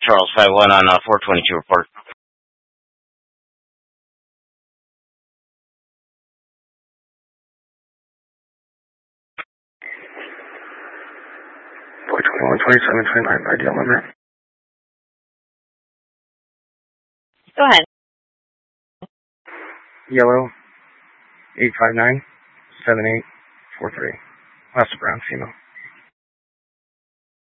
Charles 51 on 422 report. Boy 21, 27, 29, ideal number. Go ahead. Yellow, 859-7843. Last brown female.